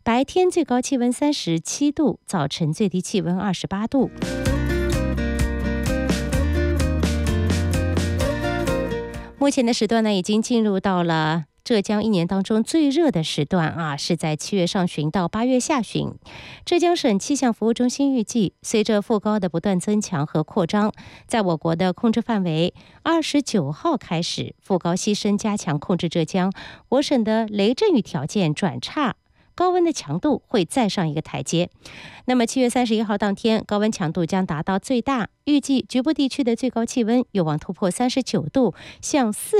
白天最高气温37度，早晨最低气温28度。目前的时段呢，已经进入到了浙江一年当中最热的时段啊，是在7月上旬到8月下旬。浙江省气象服务中心预计，随着副高的不断增强和扩张，在我国的控制范围，29号开始，副高牺牲加强控制浙江，我省的雷阵雨条件转差，高温的强度会再上一个台阶。那么7月31号当天，高温强度将达到最大，预计局部地区的最高气温有望突破39度，向